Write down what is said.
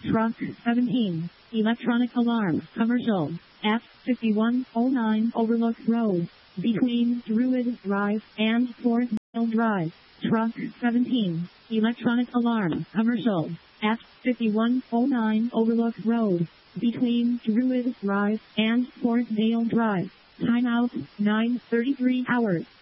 Truck 17, electronic alarm, commercial, at 5109 Overlook Road, between Druid Drive and Fort Mill Drive. Truck 17, electronic alarm, commercial, at 5109 Overlook Road, between Druid Drive and Fort Dale Drive. Timeout, 9:33 hours.